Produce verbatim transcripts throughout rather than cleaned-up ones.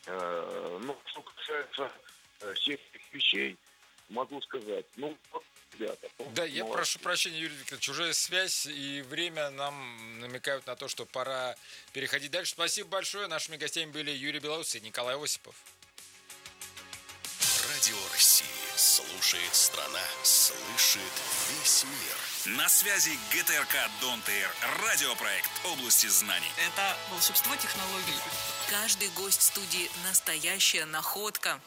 Ну, что касается всех этих вещей, могу сказать, ну, вот, ребята. Да, я молодцы. прошу прощения, Юрий Викторович, уже связь и время нам намекают на то, что пора переходить дальше. Спасибо большое. Нашими гостями были Юрий Белоус и Николай Осипов. Радио России. Слушает страна. Слышит весь мир. На связи ГТРК Don't Air. Радиопроект области знаний. Это волшебство технологий. Каждый гость студии – настоящая находка.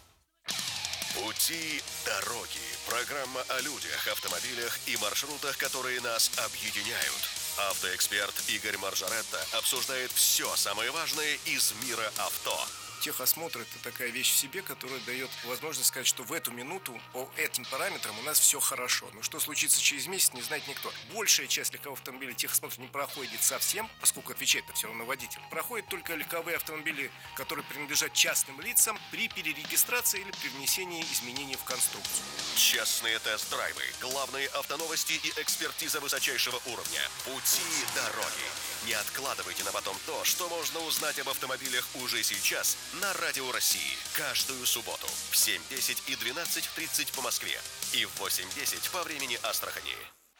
Пути дороги. Программа о людях, автомобилях и маршрутах, которые нас объединяют. Автоэксперт Игорь Маржаретта обсуждает все самое важное из мира авто. Техосмотр – это такая вещь в себе, которая дает возможность сказать, что в эту минуту по этим параметрам у нас все хорошо. Но что случится через месяц, не знает никто. Большая часть легковых автомобилей техосмотр не проходит совсем, поскольку отвечает-то все равно водитель. Проходят только легковые автомобили, которые принадлежат частным лицам при перерегистрации или при внесении изменений в конструкцию. Частные тест-драйвы, главные автоновости и экспертиза высочайшего уровня. Пути дороги. Не откладывайте на потом то, что можно узнать об автомобилях уже сейчас на Радио России. Каждую субботу в семь десять и двенадцать тридцать по Москве и в восемь десять по времени Астрахани.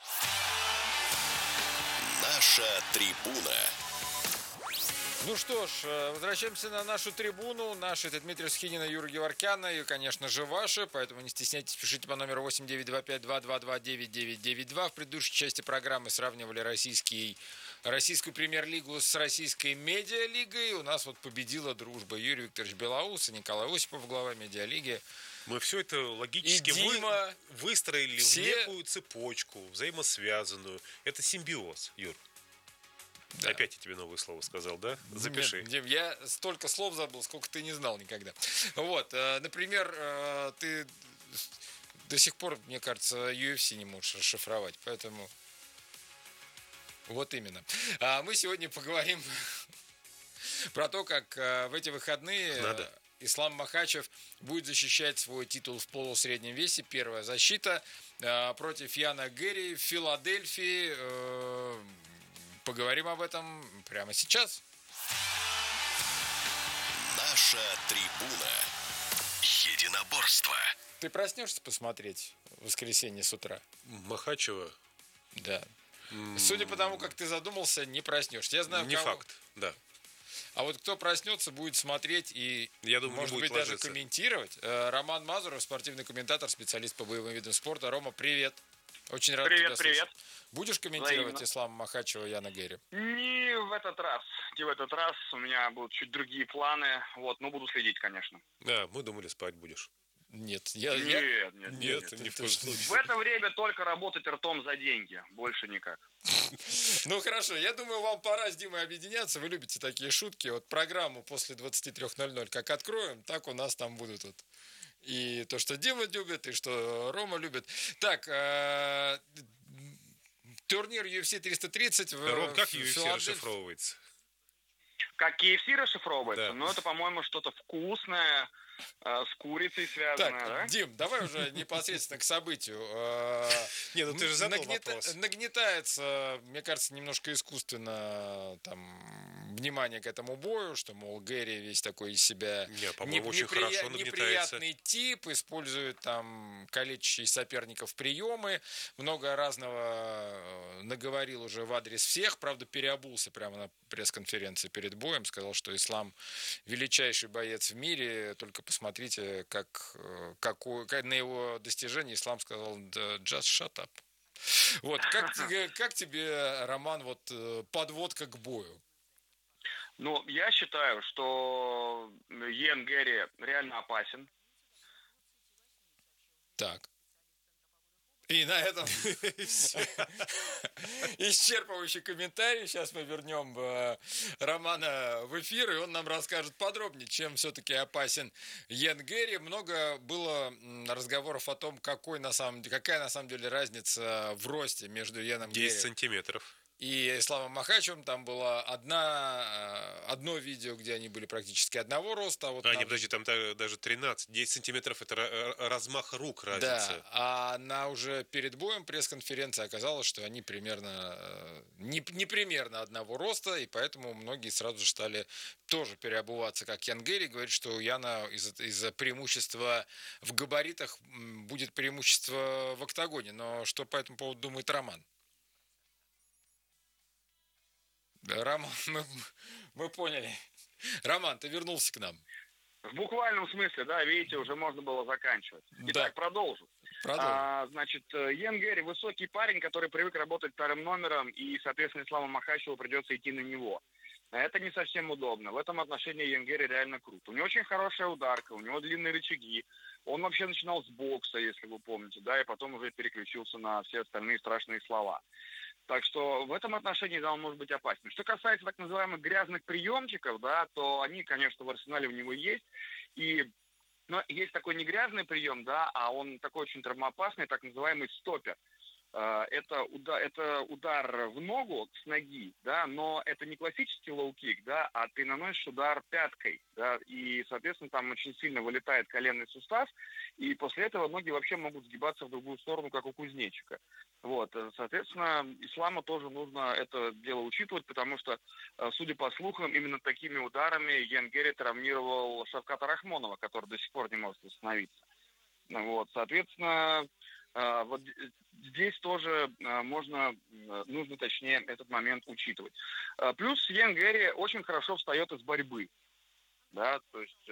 Наша трибуна. Ну что ж, возвращаемся на нашу трибуну. Наши — это Дмитрий Сухинин и Юра Геворкяна. И, конечно же, ваши. Поэтому не стесняйтесь, пишите по номеру восемь девять два пять два два два девять девять девять два. В предыдущей части программы сравнивали российский, российскую премьер-лигу с российской медиалигой. У нас вот победила дружба. Юрий Викторович Белоус и Николай Осипов, глава медиалиги. Мы все это логически Дима, вы, выстроили все... в некую цепочку, взаимосвязанную. Это симбиоз, Юр. Да. Опять я тебе новое слово сказал, да? Запиши. Дим, я столько слов забыл, сколько ты не знал никогда. Вот, например, ты до сих пор, мне кажется, ю эф си не можешь расшифровать, поэтому вот именно. А мы сегодня поговорим про то, как в эти выходные Надо. Ислам Махачев будет защищать свой титул в полусреднем весе. Первая защита против Яна Гэри в Филадельфии. Поговорим об этом прямо сейчас. Наша трибуна. Единоборство. Ты проснешься посмотреть в воскресенье с утра? Махачева? Да. М-м- Судя по тому, как ты задумался, не проснешься. Я знаю, не кого... факт, да. А вот кто проснется, будет смотреть и, я думаю, может быть, ложиться. Даже комментировать. Роман Мазуров, спортивный комментатор, специалист по боевым видам спорта. Рома, привет. Очень рад привет, тебя слышать. Привет, привет. Будешь комментировать Взаимно. Ислама Махачева и Яна Гэри? Не в этот раз. Не в этот раз. У меня будут чуть другие планы. Вот, но буду следить, конечно. Да, мы думали, спать будешь. Нет, я... Нет, я... нет, нет, нет, нет, ни в коем случае. В это время только работать ртом за деньги. Больше никак. Ну, хорошо. Я думаю, вам пора с Димой объединяться. Вы любите такие шутки. Вот программу после двадцать три ноль ноль как откроем, так у нас там будут вот и то, что Дима любит, и что Рома любит. Так, э- турнир ю эф си триста тридцать в Ром, как ю эф си Филадельфии расшифровывается? Как кей эф си расшифровывается? Да. Ну, это, по-моему, что-то вкусное, э, с курицей связанное, так, да? Дим, давай уже непосредственно к событию. Не, ну ты же задал вопрос. Нагнетается, мне кажется, немножко искусственно там внимание к этому бою, что, мол, Гэри весь такой из себя Не, по-моему, очень хорошо нагнетается. Неприятный тип, использует там калечащие соперников приемы, много разного наговорил уже в адрес всех, правда, переобулся прямо на пресс-конференции перед боем, сказал, что Ислам величайший боец в мире, только посмотрите, как, какой, как на его достижение Ислам сказал «just shut up». Вот, как тебе, как тебе, Роман, вот подводка к бою? Ну, я считаю, что Ян Гэри реально опасен. Так. И на этом исчерпывающий комментарий. Сейчас мы вернем Романа в эфир, и он нам расскажет подробнее, чем все-таки опасен Ян Гэри. Много было разговоров о том, какой на самом деле, какая на самом деле разница в росте между Яном Гэри. десять сантиметров. и Исламом Махачевым. Там было одна, одно видео, где они были практически одного роста. А, вот а на... не, подожди, там даже тринадцать, десять сантиметров, это размах рук разница. Да, а на уже перед боем пресс-конференции оказалось, что они примерно, не, не примерно одного роста, и поэтому многие сразу же стали тоже переобуваться, как Ян Гэри говорит, что у Яна из-за, из-за преимущества в габаритах будет преимущество в октагоне. Но что по этому поводу думает Роман? Роман, мы, мы поняли. Роман, ты вернулся к нам. В буквальном смысле, да, видите, уже можно было заканчивать. Итак, да. продолжу. Продолжим. А, значит, Ян Гэри высокий парень, который привык работать вторым номером, и, соответственно, Исламу Махачеву придется идти на него. Это не совсем удобно. В этом отношении Ян Гэри реально крут. У него очень хорошая ударка, у него длинные рычаги. Он вообще начинал с бокса, если вы помните, да, и потом уже переключился на все остальные страшные слова. Так что в этом отношении, да, он может быть опасен. Что касается так называемых грязных приемчиков, да, то они, конечно, в арсенале у него есть. И, но есть такой не грязный прием, да, а он такой очень травмоопасный, так называемый стопер. Это удар, это удар в ногу с ноги, да, но это не классический лоу-кик, да, а ты наносишь удар пяткой, да, и, соответственно, там очень сильно вылетает коленный сустав, и после этого ноги вообще могут сгибаться в другую сторону, как у кузнечика. Вот, соответственно, Исламу тоже нужно это дело учитывать, потому что, судя по слухам, именно такими ударами Ян Гэри травмировал Шавката Рахмонова, который до сих пор не может восстановиться. Вот, соответственно, вот здесь тоже можно, нужно точнее этот момент учитывать. Плюс Ян Гэри очень хорошо встает из борьбы. Да, то есть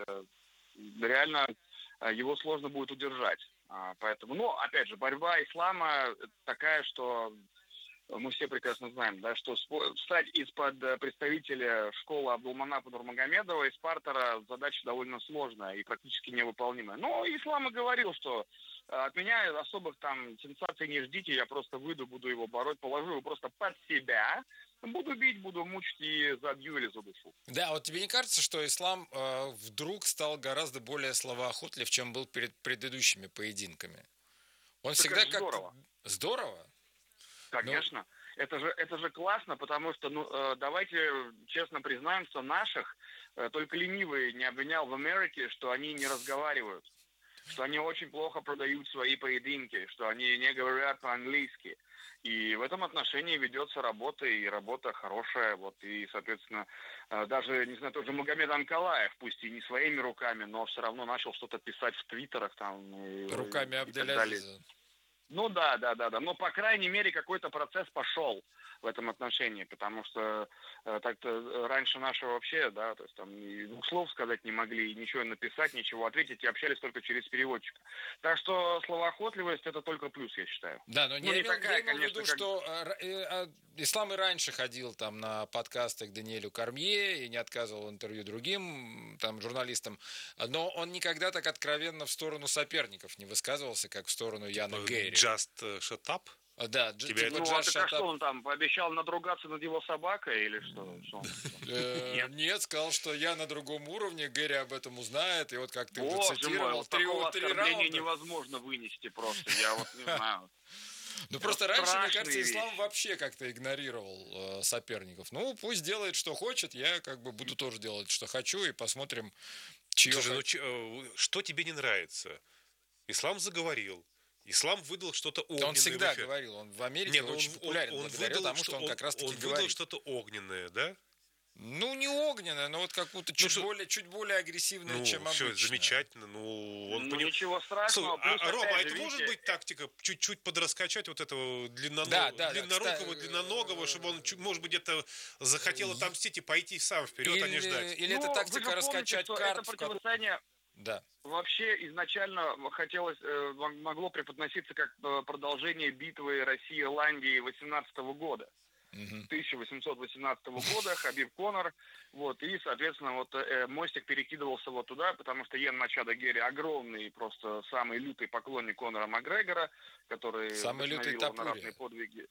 реально его сложно будет удержать. Поэтому, ну, опять же, борьба Ислама такая, что мы все прекрасно знаем, да, что встать из-под представителя школы Абдулманафа Нурмагомедова из партера задача довольно сложная и практически невыполнимая. Но Ислам и говорил, что от меня особых там сенсаций не ждите, я просто выйду, буду его бороть, положу его просто под себя, буду бить, буду мучить и забью или задушу. Да, вот тебе не кажется, что Ислам э, вдруг стал гораздо более словоохотлив, чем был перед предыдущими поединками? Он так всегда как здорово. Здорово? Конечно. Но... Это же, это же классно, потому что, ну, э, давайте честно признаемся, наших э, только ленивый не обвинял в Америке, что они не разговаривают, что они очень плохо продают свои поединки, что они не говорят по-английски. И в этом отношении ведется работа, и работа хорошая. Вот, и, соответственно, э, даже, не знаю, тот же Магомед Анкалаев, пусть и не своими руками, но все равно начал что-то писать в твиттерах там. И, руками Абдель-Азиза. Ну да, да, да, да. Но, по крайней мере, какой-то процесс пошел в этом отношении, потому что э, так-то раньше наши вообще, да, то есть там и двух слов сказать не могли, и ничего написать, ничего ответить, и общались только через переводчика. Так что словоохотливость — это только плюс, я считаю. Да, но ну, не, не имел, такая, я имел конечно, в виду, как... что э, э, Ислам и раньше ходил там на подкасты к Даниэлю Кормье и не отказывал интервью другим там журналистам, но он никогда так откровенно в сторону соперников не высказывался, как в сторону Яна Гэри. Just shut up? Да, Тебя типа ну, Just а так, shut а что up. он там, пообещал надругаться над его собакой или что? что Нет. Нет, сказал, что я на другом уровне, Гэри об этом узнает, и вот как ты Боже уже цитировал, мой, вот три, такого три оскорбления раунда. невозможно вынести просто, я вот не знаю. Ну, просто раньше, мне кажется, Ислам вообще как-то игнорировал э, соперников. Ну, пусть делает, что хочет, я как бы буду тоже делать, что хочу, и посмотрим, чье... Слушай, ну, ч- э, что тебе не нравится? Ислам заговорил. Ислам выдал что-то огненное. Он всегда говорил, он в Америке Не, очень он, популярен он, он благодаря выдал, тому, что, что он, он как раз-таки он говорит. выдал что-то огненное, да? Ну, не огненное, но вот как будто чуть, ну, более, чуть более агрессивное, ну, чем все, обычно. замечательно. Ну, он ну поним... ничего страшного. Слушай, плюс, а, Рома, а это же, может видите... быть тактика чуть-чуть подраскачать вот этого длинноног... да, да, длиннорукого, да, длинноногого, чтобы он, может быть, где-то захотел отомстить и пойти сам вперед, или, а не ждать? Или ну, это тактика помните, раскачать что карт? Это противостояние... Да. Вообще изначально хотелось, могло преподноситься как продолжение битвы России-Ирландии восемнадцатого года. Uh-huh. тысяча восемьсот восемнадцатого года, Хабиб Конор, вот, и, соответственно, вот э, мостик перекидывался вот туда, потому что Йен Мачадо Гэри огромный, просто самый лютый поклонник Конора Макгрегора, который самый лютый его на разные подвиги.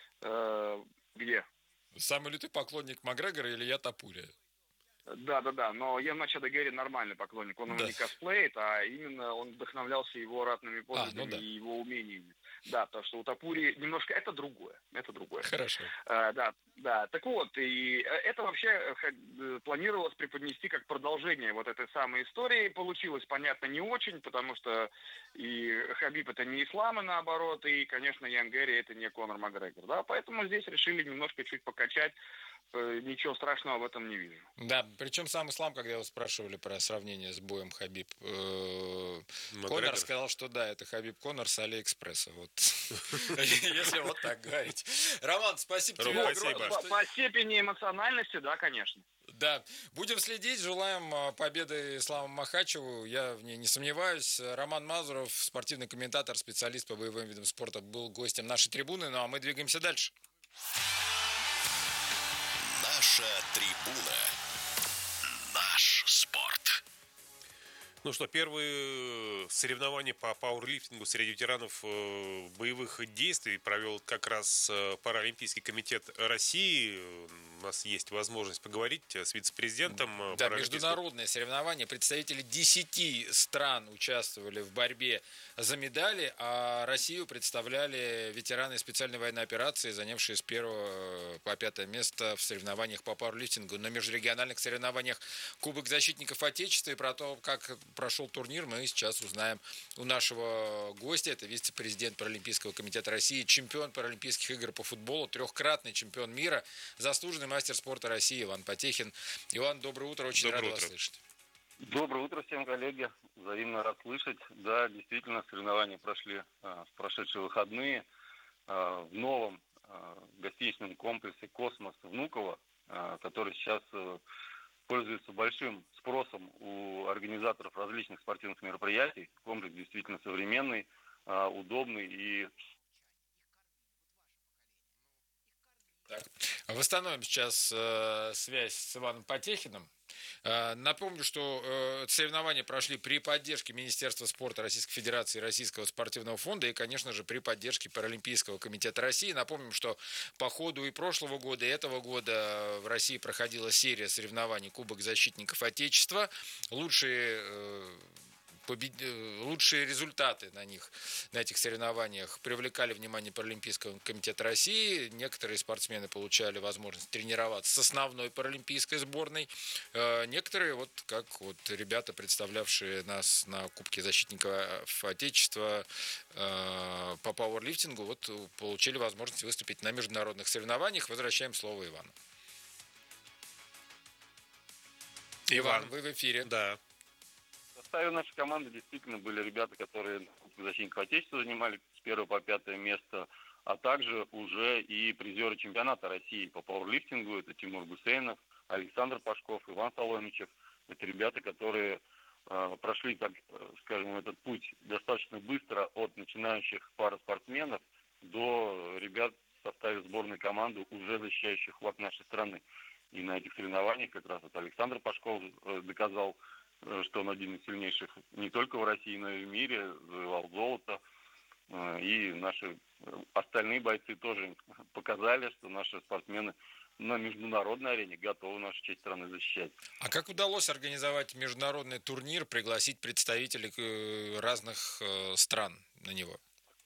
Э, где? Самый лютый поклонник Макгрегора или я Тапурия? Да-да-да, но Йен Мачадо Гэри нормальный поклонник, он да. не косплеит, а именно он вдохновлялся его ратными подвигами а, ну да. и его умениями. Да, потому что у Тапури немножко это другое. Это другое. Хорошо. А, да, да. Так вот, и это вообще планировалось преподнести как продолжение вот этой самой истории. Получилось, понятно, не очень, потому что и Хабиб это не ислам, и наоборот, и, конечно, Ян Гэри это не Конор Макгрегор. Да, поэтому здесь решили немножко чуть покачать. Ничего страшного в этом не вижу. Да, причем сам ислам, когда его спрашивали про сравнение с боем Хабиб, э, Конор сказал, что да, это Хабиб Конор с Алиэкспресса. Вот. Если вот так говорить. Роман, спасибо тебе огромное. По степени эмоциональности, да, конечно. Да, будем следить, желаем победы Исламу Махачеву, я в ней не сомневаюсь. Роман Мазуров, спортивный комментатор, специалист по боевым видам спорта, был гостем нашей трибуны, ну а мы двигаемся дальше. Наша трибуна. Наш спорт. Ну что, первые соревнования по пауэрлифтингу среди ветеранов боевых действий провел как раз Паралимпийский комитет России. У нас есть возможность поговорить с вице-президентом. Да, международные соревнования. Представители десяти стран участвовали в борьбе за медали, а Россию представляли ветераны специальной военной операции, занявшие с первого по пятое место в соревнованиях по пауэрлифтингу. На межрегиональных соревнованиях Кубок защитников Отечества. И про то, как прошел турнир, мы сейчас узнаем у нашего гостя. Это вице-президент Паралимпийского комитета России, чемпион Паралимпийских игр по футболу, трехкратный чемпион мира, заслуженный мастер спорта России Иван Потехин. Иван, доброе утро, очень доброе рад утро. вас слышать. Доброе утро всем, коллеги. Взаимно рад слышать. Да, действительно, соревнования прошли а, в прошедшие выходные а, в новом а, гостиничном комплексе «Космос» Внуково, а, который сейчас а, пользуется большим спросом у организаторов различных спортивных мероприятий. Комплекс действительно современный, а, удобный и... Так. Восстановим сейчас э, связь с Иваном Потехиным. Э, напомню, что э, соревнования прошли при поддержке Министерства спорта Российской Федерации и Российского спортивного фонда и, конечно же, при поддержке Паралимпийского комитета России. Напомним, что по ходу и прошлого года, и этого года в России проходила серия соревнований Кубок защитников Отечества. Лучшие... Э, Побед... Лучшие результаты на них, на этих соревнованиях привлекали внимание Паралимпийского комитета России. Некоторые спортсмены получали возможность тренироваться с основной паралимпийской сборной. Некоторые, вот как вот ребята, представлявшие нас на Кубке защитников Отечества по пауэрлифтингу, вот получили возможность выступить на международных соревнованиях. Возвращаем слово Ивану. Иван, Иван, вы в эфире. Да. В составе нашей команды действительно были ребята, которые на Кубке защитников Отечества занимали с первого по пятое место, а также уже и призеры чемпионата России по пауэрлифтингу. Это Тимур Гусейнов, Александр Пашков, Иван Соломичев. Это ребята, которые э, прошли, так скажем, этот путь достаточно быстро от начинающих параспортсменов до ребят в составе сборной команды, уже защищающих флаг нашей страны. И на этих соревнованиях как раз вот Александр Пашков э, доказал, что он один из сильнейших не только в России, но и в мире, завоевал золото. И наши остальные бойцы тоже показали, что наши спортсмены на международной арене готовы нашу честь страны защищать. А как удалось организовать международный турнир, пригласить представителей разных стран на него?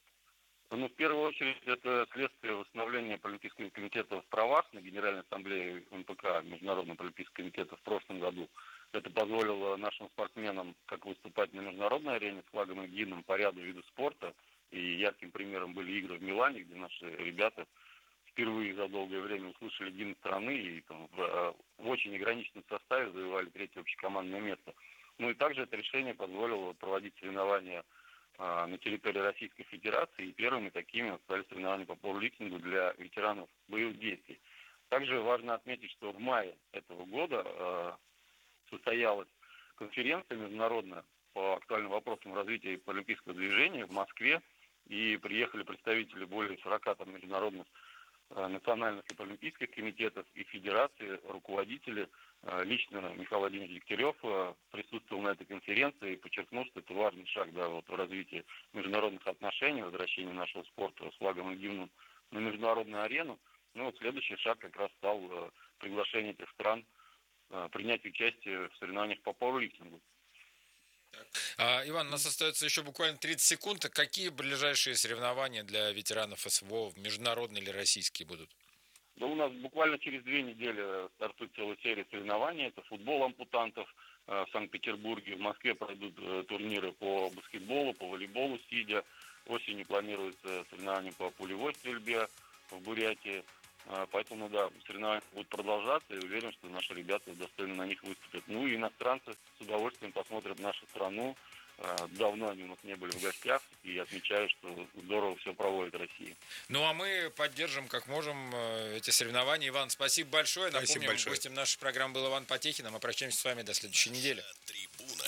Ну, в первую очередь, это следствие восстановления Паралимпийского комитета в правах на Генеральной ассамблее эм пэ ка, Международного Паралимпийского комитета, в прошлом году. Это позволило нашим спортсменам как выступать на международной арене с флагом и гимном по ряду видов спорта. И ярким примером были игры в Милане, где наши ребята впервые за долгое время услышали гимн страны и там, в, в очень ограниченном составе завоевали третье общекомандное место. Ну и также это решение позволило проводить соревнования а, на территории Российской Федерации. И первыми такими стали соревнования по пауэрлифтингу для ветеранов боевых действий. Также важно отметить, что в мае этого года а, состоялась конференция международная по актуальным вопросам развития паралимпийского движения в Москве, и приехали представители более сорока там, международных э, национальных и паралимпийских комитетов и федераций, руководители. Э, лично Михаил Владимирович Дегтярев э, присутствовал на этой конференции и подчеркнул, что это важный шаг да, вот, в развитии международных отношений, возвращении нашего спорта с флагом и гимном на международную арену. Ну вот следующий шаг как раз стал э, приглашение этих стран принять участие в соревнованиях по пауэрлифтингу. А, Иван, у нас остается еще буквально тридцать секунд. Какие ближайшие соревнования для ветеранов СВО, международные или российские, будут? Да, у нас буквально через две недели стартует целая серия соревнований. Это футбол ампутантов в Санкт-Петербурге. В Москве пройдут турниры по баскетболу, по волейболу сидя. Осенью планируется соревнования по пулевой стрельбе в Бурятии. Поэтому, да, соревнования будут продолжаться, и уверен, что наши ребята достойно на них выступят. Ну и иностранцы с удовольствием посмотрят нашу страну. Давно они у нас не были в гостях, и отмечаю, что здорово все проводит Россия. Ну, а мы поддержим, как можем, эти соревнования. Иван, спасибо большое. Спасибо Напомним, большое. гостем нашей программы был Иван Потехин. А мы прощаемся с вами до следующей недели. Трибуна.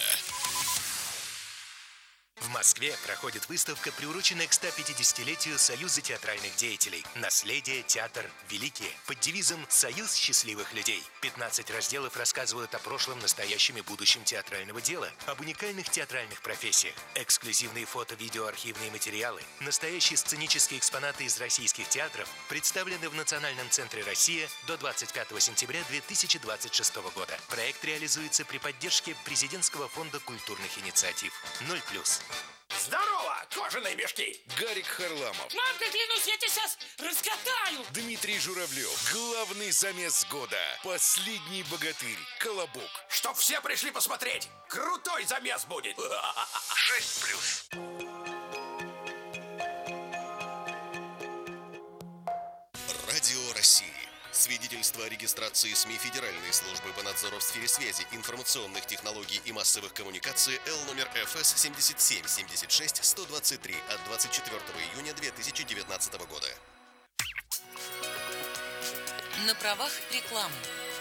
В Москве проходит выставка, приуроченная к ста пятидесятилетию Союза театральных деятелей. Наследие, театр, великие. Под девизом «Союз счастливых людей». пятнадцать разделов рассказывают о прошлом, настоящем и будущем театрального дела, об уникальных театральных профессиях. Эксклюзивные фото, видео, архивные материалы, настоящие сценические экспонаты из российских театров представлены в Национальном центре «Россия» до двадцать пятого сентября две тысячи двадцать шестого года. Проект реализуется при поддержке Президентского фонда культурных инициатив. ноль плюс. Здорово, кожаные мешки! Гарик Харламов. Мамка, клянусь, я тебя сейчас раскатаю! Дмитрий Журавлев. Главный замес года. Последний богатырь. Колобок. Чтоб все пришли посмотреть! Крутой замес будет! шесть плюс. Радио России. Свидетельство о регистрации СМИ Федеральной службы по надзору в сфере связи, информационных технологий и массовых коммуникаций Л номер Ф С семьдесят семь семьдесят шесть сто двадцать три от двадцать четвёртого июня две тысячи девятнадцатого года. На правах рекламы.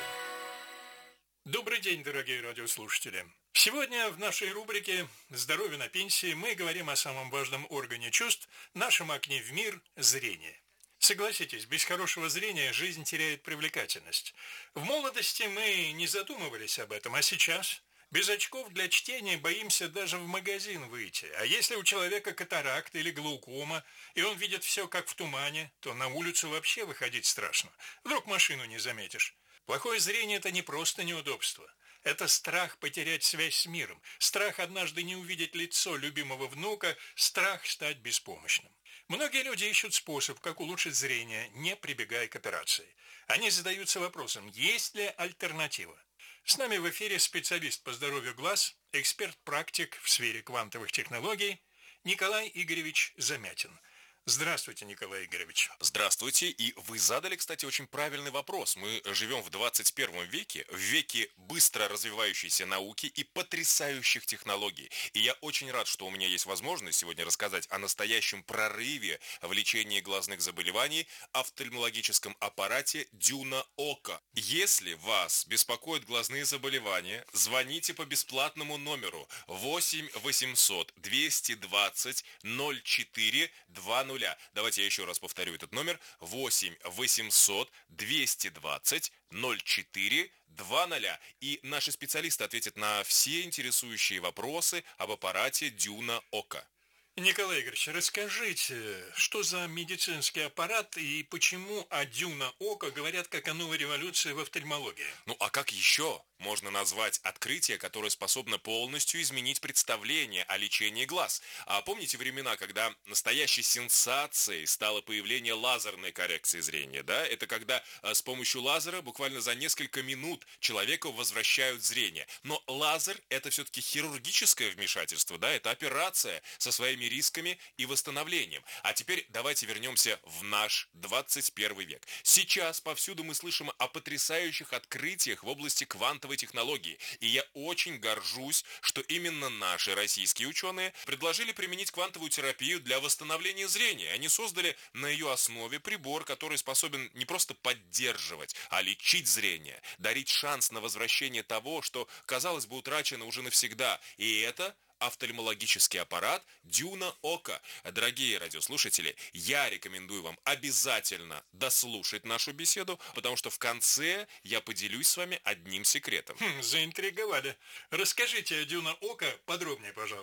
Добрый день, дорогие радиослушатели. Сегодня в нашей рубрике «Здоровье на пенсии» мы говорим о самом важном органе чувств, нашем окне в мир – зрение. Согласитесь, без хорошего зрения жизнь теряет привлекательность. В молодости мы не задумывались об этом, а сейчас без очков для чтения боимся даже в магазин выйти. А если у человека катаракт или глаукома, и он видит все как в тумане, то на улицу вообще выходить страшно. Вдруг машину не заметишь. Плохое зрение – это не просто неудобство. Это страх потерять связь с миром, страх однажды не увидеть лицо любимого внука, страх стать беспомощным. Многие люди ищут способ, как улучшить зрение, не прибегая к операции. Они задаются вопросом, есть ли альтернатива. С нами в эфире специалист по здоровью глаз, эксперт-практик в сфере квантовых технологий Николай Игоревич Замятин. Здравствуйте, Николай Игоревич. Здравствуйте. И вы задали, кстати, очень правильный вопрос. Мы живем в двадцать первом веке, в веке быстро развивающейся науки и потрясающих технологий. И я очень рад, что у меня есть возможность сегодня рассказать о настоящем прорыве в лечении глазных заболеваний, офтальмологическом аппарате Дюна Ока. Если вас беспокоят глазные заболевания, звоните по бесплатному номеру восемь восемьсот двести двадцать ноль четыре двадцать. Давайте я еще раз повторю этот номер. восемь восемьсот двести двадцать ноль четыре двадцать. И наши специалисты ответят на все интересующие вопросы об аппарате Дюна Ока. Николай Игоревич, расскажите, что за медицинский аппарат и почему о Дюна Ока говорят как о новой революции в офтальмологии? Ну а как еще можно назвать открытие, которое способно полностью изменить представление о лечении глаз? А помните времена, когда настоящей сенсацией стало появление лазерной коррекции зрения, да? Это когда с помощью лазера буквально за несколько минут человеку возвращают зрение. Но лазер – это все-таки хирургическое вмешательство, да? Это операция со своими рисками и восстановлением. А теперь давайте вернемся в наш двадцать первый век. Сейчас повсюду мы слышим о потрясающих открытиях в области квантовой технологии. И я очень горжусь, что именно наши российские ученые предложили применить квантовую терапию для восстановления зрения. Они создали на ее основе прибор, который способен не просто поддерживать, а лечить зрение, дарить шанс на возвращение того, что, казалось бы, утрачено уже навсегда. И это офтальмологический аппарат Дюна Ока. Дорогие радиослушатели, я рекомендую вам обязательно дослушать нашу беседу, потому что в конце я поделюсь с вами одним секретом. Хм, заинтриговали. Расскажите о Дюна Ока подробнее, пожалуйста.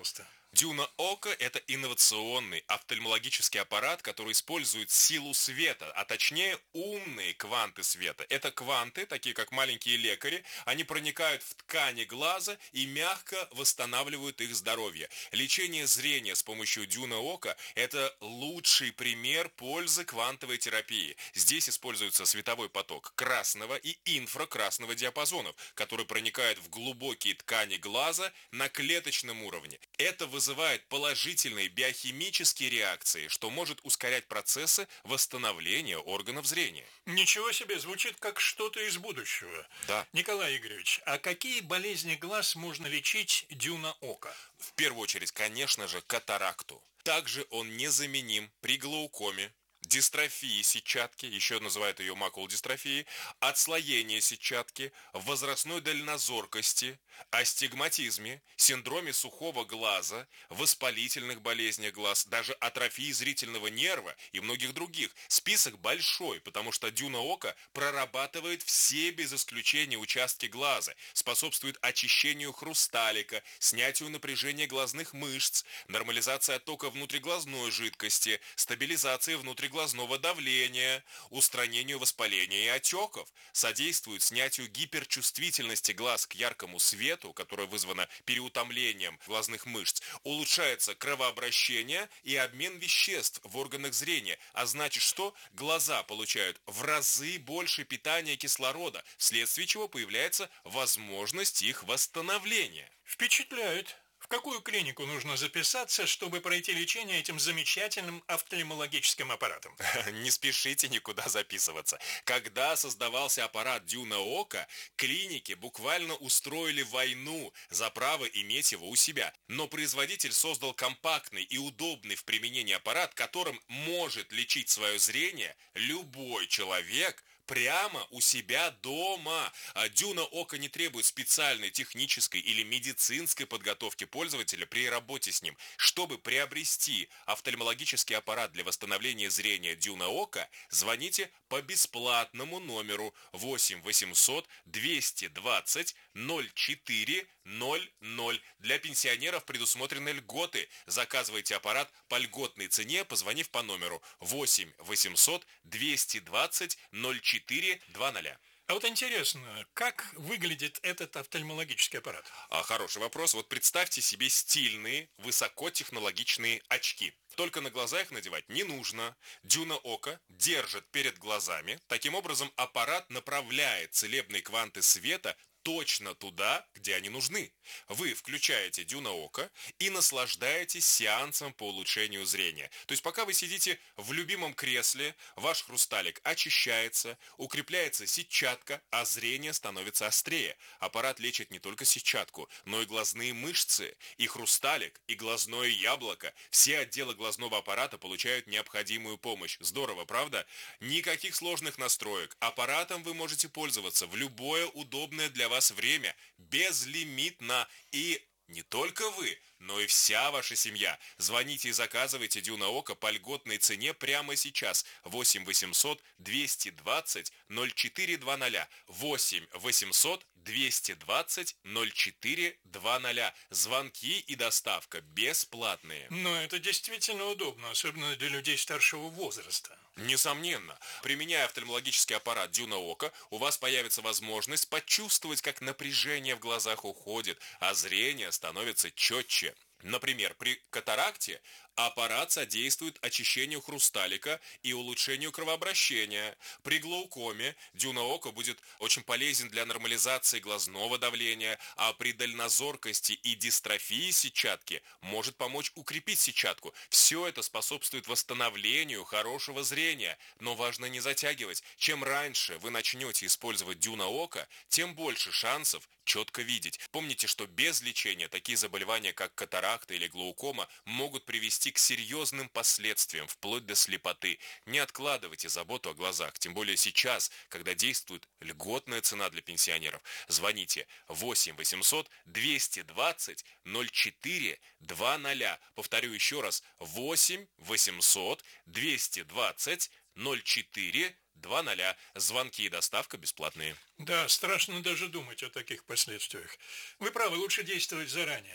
Дюна Ока – это инновационный офтальмологический аппарат, который использует силу света, а точнее умные кванты света. Это кванты, такие как маленькие лекари, они проникают в ткани глаза и мягко восстанавливают их здоровье. Лечение зрения с помощью Дюна Ока – это лучший пример пользы квантовой терапии. Здесь используется световой поток красного и инфракрасного диапазонов, который проникает в глубокие ткани глаза на клеточном уровне. Это вызывает положительные биохимические реакции, что может ускорять процессы восстановления органов зрения. Ничего себе, звучит как что-то из будущего. Да. Николай Игоревич, а какие болезни глаз можно лечить Дюна Ока? В первую очередь, конечно же, катаракту. Также он незаменим при глаукоме, дистрофии сетчатки, еще называют ее макулодистрофией, отслоение сетчатки, возрастной дальнозоркости, астигматизме, синдроме сухого глаза, воспалительных болезнях глаз, даже атрофии зрительного нерва и многих других. Список большой, потому что Дюна Ока прорабатывает все без исключения участки глаза, способствует очищению хрусталика, снятию напряжения глазных мышц, нормализации оттока внутриглазной жидкости, стабилизации внутриглазного давления, устранению воспаления и отеков, содействует снятию гиперчувствительности глаз к яркому свету, которое вызвано переутомлением глазных мышц, улучшается кровообращение и обмен веществ в органах зрения, а значит, что глаза получают в разы больше питания кислорода, вследствие чего появляется возможность их восстановления. Впечатляет. В какую клинику нужно записаться, чтобы пройти лечение этим замечательным офтальмологическим аппаратом? Не спешите никуда записываться. Когда создавался аппарат Дюна Ока, клиники буквально устроили войну за право иметь его у себя. Но производитель создал компактный и удобный в применении аппарат, которым может лечить свое зрение любой человек, прямо у себя дома. Дюна Ока не требует специальной технической или медицинской подготовки пользователя при работе с ним. Чтобы приобрести офтальмологический аппарат для восстановления зрения Дюна Ока, звоните по бесплатному номеру восемь восемьсот двести двадцать ноль четыре ноль ноль. Для пенсионеров предусмотрены льготы. Заказывайте аппарат по льготной цене, позвонив по номеру восемь восемьсот двести двадцать ноль четыре два ноль. А вот интересно, как выглядит этот офтальмологический аппарат? А, хороший вопрос. Вот представьте себе стильные, высокотехнологичные очки. Только на глаза их надевать не нужно. Дюна Ока держит перед глазами. Таким образом, аппарат направляет целебные кванты света точно туда, где они нужны. Вы включаете Дюна Ока и наслаждаетесь сеансом по улучшению зрения. То есть пока вы сидите в любимом кресле, ваш хрусталик очищается, укрепляется сетчатка, а зрение становится острее. Аппарат лечит не только сетчатку, но и глазные мышцы, и хрусталик, и глазное яблоко. Все отделы глазного аппарата получают необходимую помощь. Здорово, правда? Никаких сложных настроек. Аппаратом вы можете пользоваться в любое удобное для вас время, безлимитно, и не только вы, но и вся ваша семья. Звоните и заказывайте Дюна Ока по льготной цене прямо сейчас. восемь восемьсот двести двадцать ноль четыре два ноль. восемь восемьсот двести двадцать ноль четыре два ноль. Звонки и доставка бесплатные. Но это действительно удобно, особенно для людей старшего возраста. Несомненно. Применяя офтальмологический аппарат Дюна Ока, у вас появится возможность почувствовать, как напряжение в глазах уходит, а зрение становится четче. Например, при катаракте аппарат содействует очищению хрусталика и улучшению кровообращения. При глаукоме Дюна Ока будет очень полезен для нормализации глазного давления, а при дальнозоркости и дистрофии сетчатки может помочь укрепить сетчатку. Все это способствует восстановлению хорошего зрения. Но важно не затягивать. Чем раньше вы начнете использовать Дюна Ока, тем больше шансов четко видеть. Помните, что без лечения такие заболевания, как катаракта или глаукома, могут привести к серьезным последствиям, вплоть до слепоты. Не откладывайте заботу о глазах, тем более сейчас, когда действует льготная цена для пенсионеров. Звоните восемь восемьсот двести двадцать ноль четыре два ноль. Повторю еще раз, восемь восемьсот двести двадцать ноль четыре два ноль. Звонки и доставка бесплатные. Да, страшно даже думать о таких последствиях. Вы правы, лучше действовать заранее.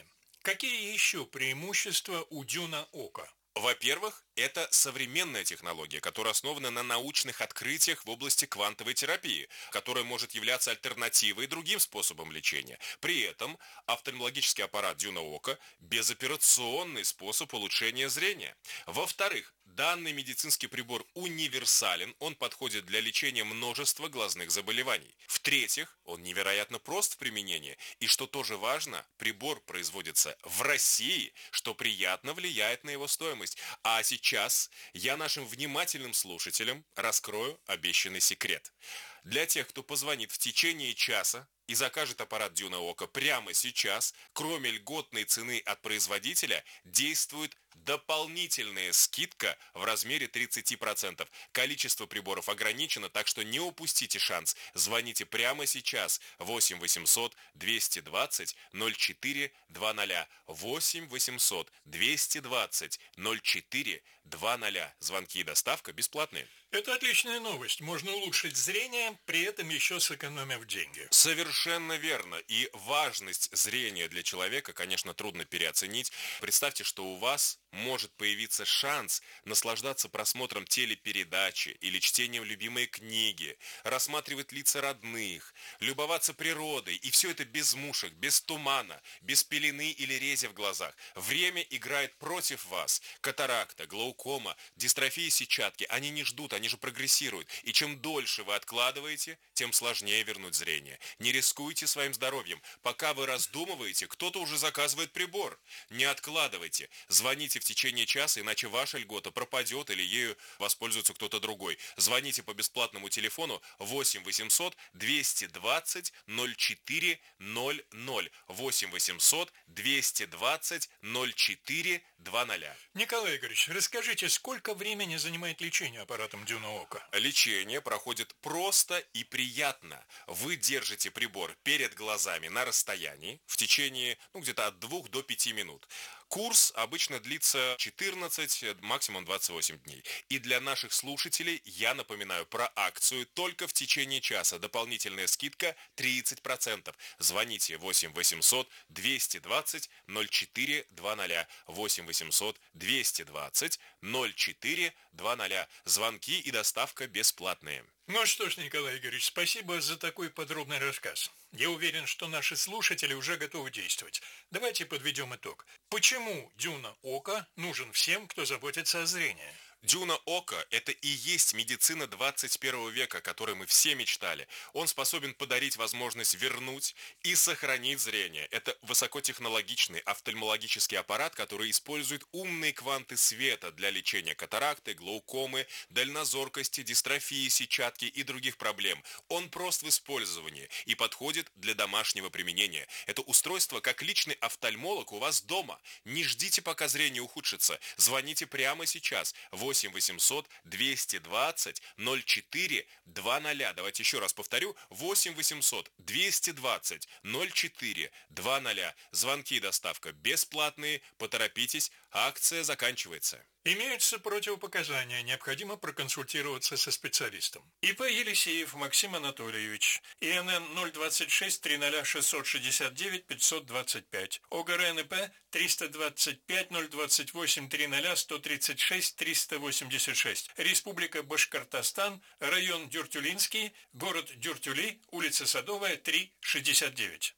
Какие еще преимущества у Дюна Ока? Во-первых, это современная технология, которая основана на научных открытиях в области квантовой терапии, которая может являться альтернативой другим способам лечения. При этом офтальмологический аппарат Дюна Ока – безоперационный способ улучшения зрения. Во-вторых, данный медицинский прибор универсален, он подходит для лечения множества глазных заболеваний. В-третьих, он невероятно прост в применении, и что тоже важно, прибор производится в России, что приятно влияет на его стоимость. А сейчас я нашим внимательным слушателям раскрою обещанный секрет. Для тех, кто позвонит в течение часа и закажет аппарат Дюна Ока прямо сейчас, кроме льготной цены от производителя, действует дополнительная скидка в размере тридцать процентов. Количество приборов ограничено, так что не упустите шанс. Звоните прямо сейчас. восемь восемьсот двести двадцать ноль четыре двадцать. восемь восемьсот двести двадцать ноль четыре двадцать. Звонки и доставка бесплатные. Это отличная новость. Можно улучшить зрение, при этом еще сэкономив деньги. Совершенно верно. И важность зрения для человека, конечно, трудно переоценить. Представьте, что у вас может появиться шанс наслаждаться просмотром телепередачи или чтением любимой книги, рассматривать лица родных, любоваться природой. И все это без мушек, без тумана, без пелены или рези в глазах. Время играет против вас. Катаракта, глаукома, дистрофия сетчатки, они не ждут, они же прогрессируют. И чем дольше вы откладываете, тем сложнее вернуть зрение. Не рискуйте своим здоровьем. Пока вы раздумываете, кто-то уже заказывает прибор. Не откладывайте. Звоните в течение часа, иначе ваша льгота пропадет или ею воспользуется кто-то другой. Звоните по бесплатному телефону восемь восемьсот двести двадцать ноль четыре ноль ноль. восемь восемьсот двести двадцать ноль четыре двадцать. Николай Игоревич, расскажите, сколько времени занимает лечение аппаратом Дюна Ока? Лечение проходит просто и приятно. Вы держите прибор перед глазами на расстоянии в течение ну, где-то от двух до пяти минут. Курс обычно длится четырнадцать, максимум двадцать восемь дней. И для наших слушателей я напоминаю про акцию только в течение часа. Дополнительная скидка тридцать процентов. Звоните восемь восемьсот двести двадцать ноль четыре двадцать. восемь восемьсот двести двадцать ноль четыре двадцать. Звонки и доставка бесплатные. Ну что ж, Николай Игоревич, спасибо за такой подробный рассказ. Я уверен, что наши слушатели уже готовы действовать. Давайте подведем итог. Почему Дюна Ока нужен всем, кто заботится о зрении? Дюна Ока – это и есть медицина двадцать первого века, о которой мы все мечтали. Он способен подарить возможность вернуть и сохранить зрение. Это высокотехнологичный офтальмологический аппарат, который использует умные кванты света для лечения катаракты, глаукомы, дальнозоркости, дистрофии сетчатки и других проблем. Он прост в использовании и подходит для домашнего применения. Это устройство как личный офтальмолог у вас дома. Не ждите, пока зрение ухудшится. Звоните прямо сейчас. восемь восемьсот двести двадцать ноль четыре двадцать. Давайте еще раз повторю. восемь восемьсот двести двадцать ноль четыре двадцать. Звонки и доставка бесплатные. Поторопитесь, акция заканчивается. Имеются противопоказания, необходимо проконсультироваться со специалистом. ИП Елисеев Максим Анатольевич, ИНН ноль двадцать шесть триста шестьсот шестьдесят девять пятьсот двадцать пять, ОГРНП триста двадцать пять ноль двадцать восемь триста сто тридцать шесть триста восемьдесят шесть, Республика Башкортостан, район Дюртюлинский, город Дюртюли, улица Садовая, три, шестьдесят девять.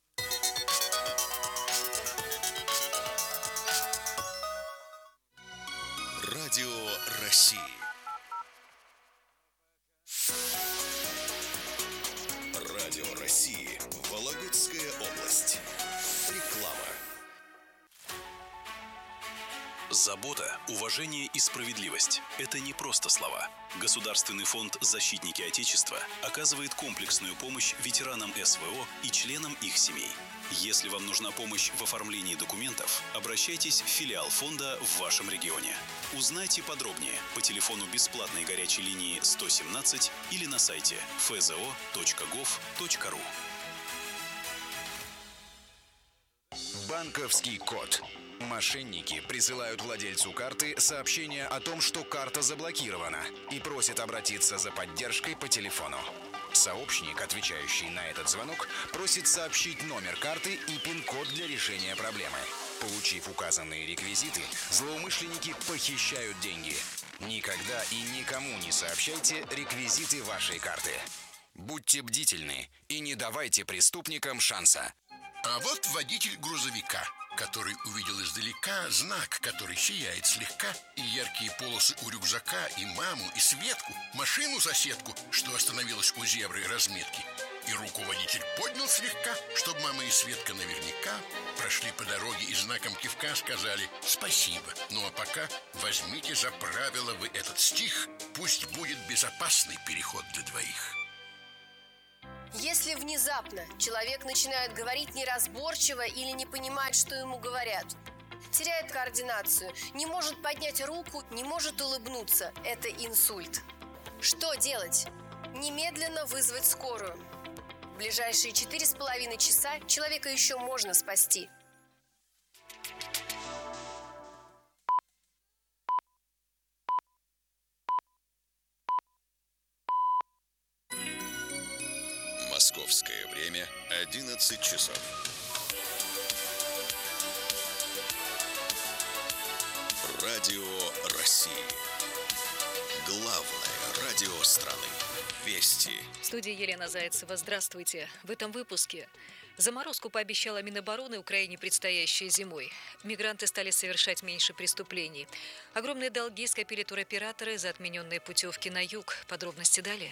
Радио России. Радио России. Вологодская область. Реклама. Забота, уважение и справедливость – это не просто слова. Государственный фонд «Защитники Отечества» оказывает комплексную помощь ветеранам эс вэ о и членам их семей. Если вам нужна помощь в оформлении документов, обращайтесь в филиал фонда в вашем регионе. Узнайте подробнее по телефону бесплатной горячей линии сто семнадцать или на сайте эф зэ о точка гов точка ру. Банковский код. Мошенники присылают владельцу карты сообщение о том, что карта заблокирована, и просят обратиться за поддержкой по телефону. Сообщник, отвечающий на этот звонок, просит сообщить номер карты и пин-код для решения проблемы. Получив указанные реквизиты, злоумышленники похищают деньги. Никогда и никому не сообщайте реквизиты вашей карты. Будьте бдительны и не давайте преступникам шанса. А вот водитель грузовика, который увидел издалека знак, который сияет слегка, и яркие полосы у рюкзака, и маму, и Светку, машину-соседку, что остановилась у зебры разметки. И руку водитель поднял слегка, чтобы мама и Светка наверняка прошли по дороге и знаком кивка сказали «спасибо». Ну а пока возьмите за правило вы этот стих, пусть будет безопасный переход для двоих. Если внезапно человек начинает говорить неразборчиво или не понимает, что ему говорят, теряет координацию, не может поднять руку, не может улыбнуться, это инсульт. Что делать? Немедленно вызвать скорую. В ближайшие четыре с половиной часа человека еще можно спасти. Московское время одиннадцать часов. Радио России. Главное радио страны. Вести. В студии Елена Зайцева. Здравствуйте. В этом выпуске. Заморозку пообещала Минобороны Украине предстоящей зимой. Мигранты стали совершать меньше преступлений. Огромные долги скопили туроператоры за отмененные путевки на юг. Подробности далее.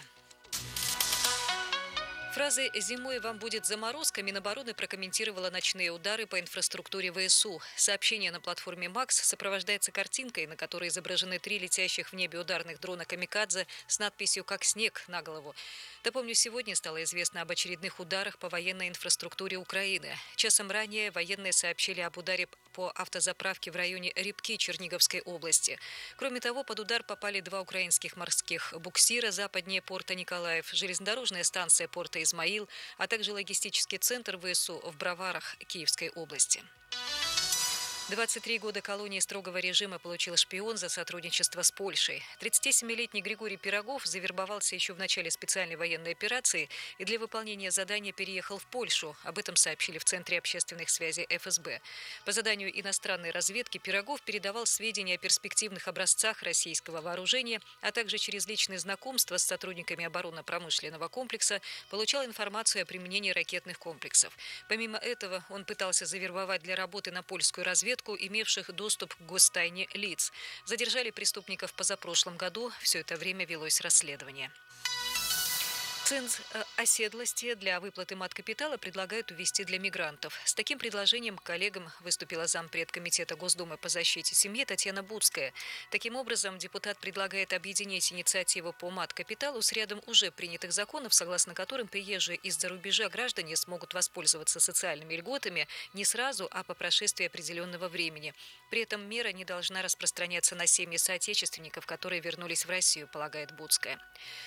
Фразой «зимой вам будет заморозка» Минобороны прокомментировала ночные удары по инфраструктуре ВСУ. Сообщение на платформе «Макс» сопровождается картинкой, на которой изображены три летящих в небе ударных дрона «Камикадзе» с надписью «Как снег» на голову. Напомню, сегодня стало известно об очередных ударах по военной инфраструктуре Украины. Часом ранее военные сообщили об ударе по автозаправке в районе Рябки Черниговской области. Кроме того, под удар попали два украинских морских буксира западнее порта Николаев, железнодорожная станция порта Измаил, а также логистический центр ВСУ в Броварах Киевской области. двадцать три года колонии строгого режима получил шпион за сотрудничество с Польшей. тридцатисемилетний Григорий Пирогов завербовался еще в начале специальной военной операции и для выполнения задания переехал в Польшу. Об этом сообщили в Центре общественных связей эф эс бэ. По заданию иностранной разведки Пирогов передавал сведения о перспективных образцах российского вооружения, а также через личные знакомства с сотрудниками оборонно-промышленного комплекса получал информацию о применении ракетных комплексов. Помимо этого, он пытался завербовать для работы на польскую разведку имевших доступ к гостайне лиц. Задержали преступников позапрошлом году. Все это время велось расследование. Ценз оседлости для выплаты маткапитала предлагают ввести для мигрантов. С таким предложением к коллегам выступила зампред комитета Госдумы по защите семьи Татьяна Буцкая. Таким образом, депутат предлагает объединить инициативу по маткапиталу с рядом уже принятых законов, согласно которым приезжие из-за рубежа граждане смогут воспользоваться социальными льготами не сразу, а по прошествии определенного времени. При этом мера не должна распространяться на семьи соотечественников, которые вернулись в Россию, полагает Буцкая.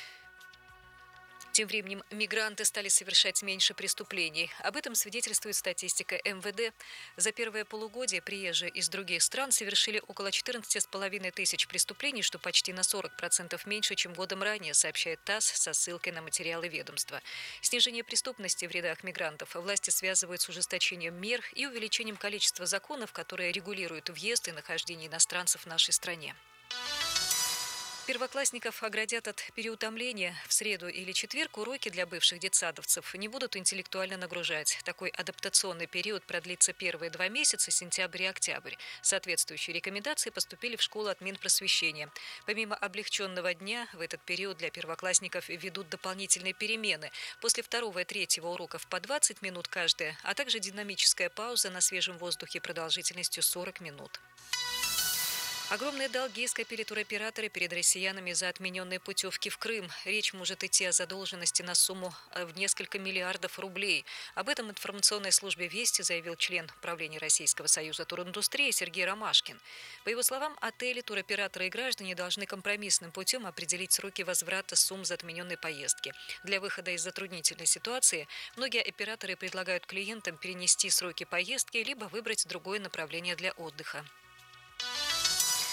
Тем временем мигранты стали совершать меньше преступлений. Об этом свидетельствует статистика эм вэ дэ. За первое полугодие приезжие из других стран совершили около четырнадцати с половиной тысяч преступлений, что почти на сорок процентов меньше, чем годом ранее, сообщает ТАСС со ссылкой на материалы ведомства. Снижение преступности в рядах мигрантов власти связывают с ужесточением мер и увеличением количества законов, которые регулируют въезд и нахождение иностранцев в нашей стране. Первоклассников оградят от переутомления. В среду или четверг уроки для бывших детсадовцев не будут интеллектуально нагружать. Такой адаптационный период продлится первые два месяца, сентябрь и октябрь. Соответствующие рекомендации поступили в школу от Минпросвещения. Помимо облегченного дня, в этот период для первоклассников ведут дополнительные перемены. После второго и третьего уроков по двадцать минут каждая, а также динамическая пауза на свежем воздухе продолжительностью сорок минут. Огромные долги скопили туроператоры перед россиянами за отмененные путевки в Крым. Речь может идти о задолженности на сумму в несколько миллиардов рублей. Об этом информационной службе «Вести» заявил член правления Российского союза туриндустрии Сергей Ромашкин. По его словам, отели, туроператоры и граждане должны компромиссным путем определить сроки возврата сумм за отмененные поездки. Для выхода из затруднительной ситуации многие операторы предлагают клиентам перенести сроки поездки либо выбрать другое направление для отдыха.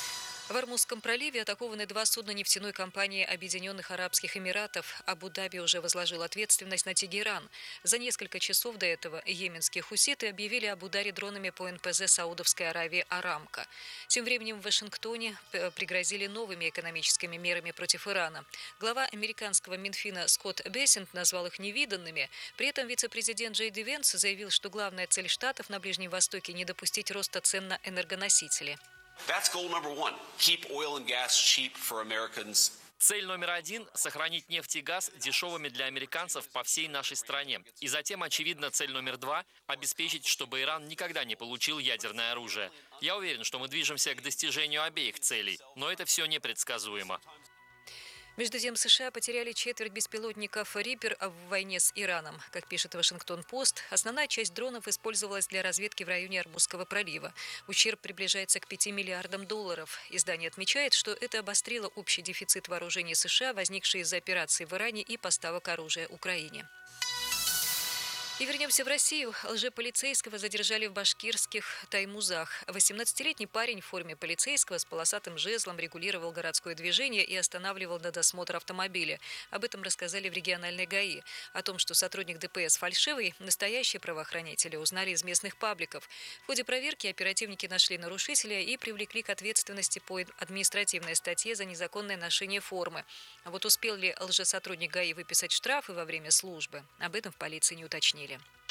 В Ормузском проливе атакованы два судна нефтяной компании Объединенных Арабских Эмиратов. Абу-Даби уже возложил ответственность на Тегеран. За несколько часов до этого йеменские хуситы объявили об ударе дронами по эн пэ зэ Саудовской Аравии «Арамко». Тем временем в Вашингтоне пригрозили новыми экономическими мерами против Ирана. Глава американского Минфина Скотт Бессент назвал их невиданными. При этом вице-президент Джей Ди Венс заявил, что главная цель Штатов на Ближнем Востоке – не допустить роста цен на энергоносители. That's goal number one. Keep oil and gas cheap for Americans. Цель номер один – сохранить нефть и газ дешевыми для американцев по всей нашей стране. И затем, очевидно, цель номер два – обеспечить, чтобы Иран никогда не получил ядерное оружие. Я уверен, что мы движемся к достижению обеих целей, но это все непредсказуемо. Между тем, США потеряли четверть беспилотников «Риппер» в войне с Ираном. Как пишет «Вашингтон-Пост», основная часть дронов использовалась для разведки в районе Ормузского пролива. Ущерб приближается к пяти миллиардам долларов. Издание отмечает, что это обострило общий дефицит вооружений США, возникший из-за операций в Иране и поставок оружия Украине. И вернемся в Россию. Лжеполицейского задержали в башкирских Таймузах. восемнадцатилетний парень в форме полицейского с полосатым жезлом регулировал городское движение и останавливал на досмотр автомобиля. Об этом рассказали в региональной ГАИ. О том, что сотрудник дэ пэ эс фальшивый, настоящие правоохранители узнали из местных пабликов. В ходе проверки оперативники нашли нарушителя и привлекли к ответственности по административной статье за незаконное ношение формы. А вот успел ли лжесотрудник ГАИ выписать штрафы во время службы? Об этом в полиции не уточнили.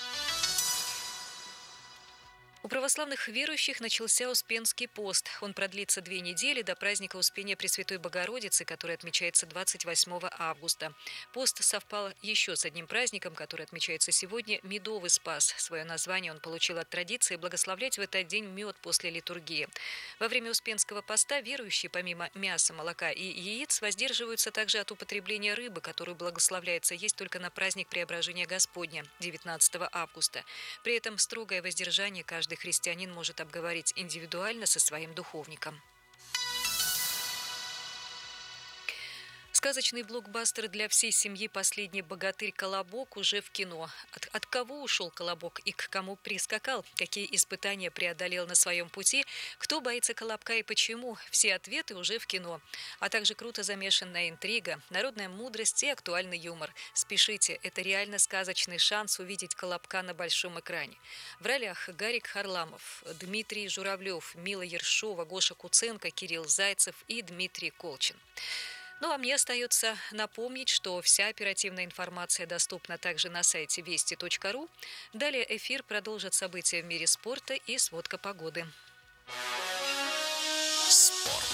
У православных верующих начался Успенский пост. Он продлится две недели до праздника Успения Пресвятой Богородицы, который отмечается двадцать восьмого августа. Пост совпал еще с одним праздником, который отмечается сегодня – Медовый Спас. Свое название он получил от традиции благословлять в этот день мед после литургии. Во время Успенского поста верующие, помимо мяса, молока и яиц, воздерживаются также от употребления рыбы, которую благословляется есть только на праздник Преображения Господня – девятнадцатого августа. При этом строгое воздержание каждый христианин может обговорить индивидуально со своим духовником. Сказочный блокбастер для всей семьи «Последний богатырь. Колобок» уже в кино. От, от кого ушел Колобок и к кому прискакал? Какие испытания преодолел на своем пути? Кто боится Колобка и почему? Все ответы уже в кино. А также круто замешанная интрига, народная мудрость и актуальный юмор. Спешите, это реально сказочный шанс увидеть Колобка на большом экране. В ролях Гарик Харламов, Дмитрий Журавлев, Мила Ершова, Гоша Куценко, Кирилл Зайцев и Дмитрий Колчин. Ну а мне остается напомнить, что вся оперативная информация доступна также на сайте вести точка ру. Далее эфир продолжит события в мире спорта и сводка погоды. Спорт.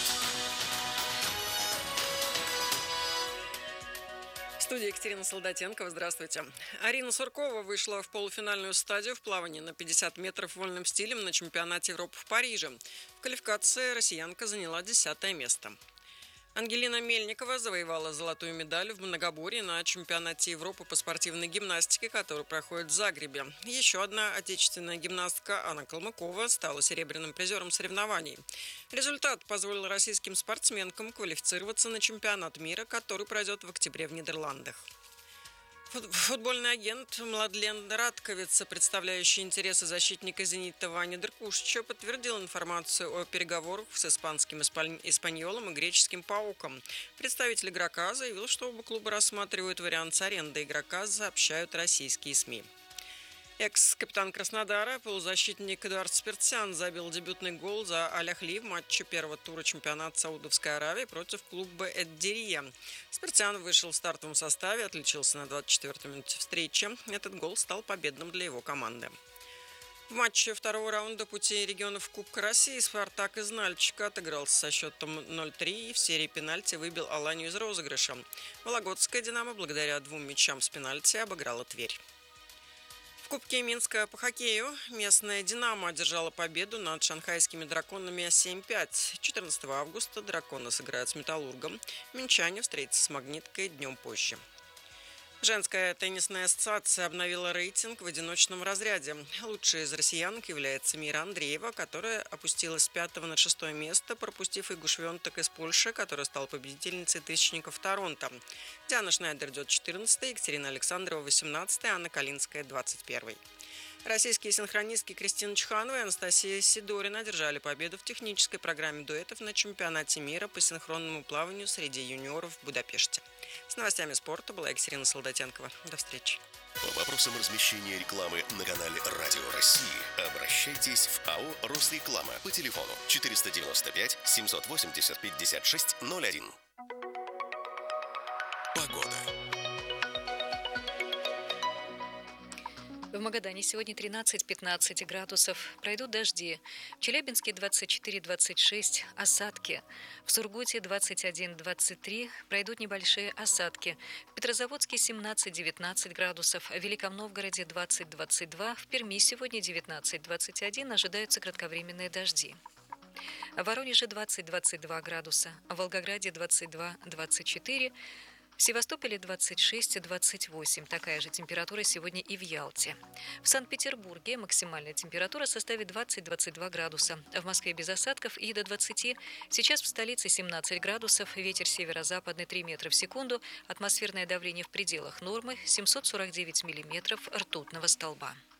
В студии Екатерина Солдатенкова. Здравствуйте. Арина Суркова вышла в полуфинальную стадию в плавании на пятьдесят метров вольным стилем на чемпионате Европы в Париже. В квалификации россиянка заняла десятое место. Ангелина Мельникова завоевала золотую медаль в многоборье на чемпионате Европы по спортивной гимнастике, который проходит в Загребе. Еще одна отечественная гимнастка Анна Калмыкова стала серебряным призером соревнований. Результат позволил российским спортсменкам квалифицироваться на чемпионат мира, который пройдет в октябре в Нидерландах. Футбольный агент Младлен Радковица, представляющий интересы защитника «Зенита» Вани Деркушича, подтвердил информацию о переговорах с испанским «Испаньолом» и греческим «Пауком». Представитель игрока заявил, что оба клуба рассматривают вариант с арендой игрока, сообщают российские СМИ. Экс-капитан Краснодара, полузащитник Эдуард Спиртсян забил дебютный гол за Аль-Ахли в матче первого тура чемпионата Саудовской Аравии против клуба Эд-Дирия. Спиртсян вышел в стартовом составе, отличился на двадцать четвёртой минуте встречи. Этот гол стал победным для его команды. В матче второго раунда пути регионов Кубка России «Спартак» из Нальчика отыгрался со счетом ноль три и в серии пенальти выбил Аланию из розыгрыша. Вологодская «Динамо» благодаря двум мячам с пенальти обыграла Тверь. В Кубке Минска по хоккею местная «Динамо» одержала победу над шанхайскими «Драконами» семь пять. четырнадцатого августа «Драконы» сыграют с «Металлургом». Минчане встретятся с «Магниткой» днем позже. Женская теннисная ассоциация обновила рейтинг в одиночном разряде. Лучшей из россиянок является Мира Андреева, которая опустилась с пятого на шестое место, пропустив Игу Швентек из Польши, которая стала победительницей тысячников Торонто. Диана Шнайдер идет четырнадцатой, Екатерина Александрова восемнадцатой, Анна Калинская двадцать первой. Российские синхронистки Кристина Чханова и Анастасия Сидорина одержали победу в технической программе дуэтов на чемпионате мира по синхронному плаванию среди юниоров в Будапеште. С новостями спорта была Екатерина Солдатенкова. До встречи. По вопросам размещения рекламы на канале Радио России обращайтесь в АО «Росреклама» по телефону четыреста девяносто пять семьсот восемьдесят пятьдесят шесть ноль один. Погода. В Магадане сегодня тринадцать-пятнадцать градусов. Пройдут дожди. В Челябинске двадцать четыре - двадцать шесть. Осадки. В Сургуте двадцать один - двадцать три. Пройдут небольшие осадки. В Петрозаводске семнадцать - девятнадцать градусов. В Великом Новгороде двадцать - двадцать два. В Перми сегодня девятнадцать - двадцать один. Ожидаются кратковременные дожди. В Воронеже двадцать - двадцать два градуса. В Волгограде двадцать два - двадцать четыре. В Севастополе двадцать шесть - двадцать восемь. Такая же температура сегодня и в Ялте. В Санкт-Петербурге максимальная температура составит двадцать - двадцать два градуса. В Москве без осадков и до двадцати. Сейчас в столице семнадцать градусов. Ветер северо-западный три метра в секунду. Атмосферное давление в пределах нормы семьсот сорок девять миллиметров ртутного столба.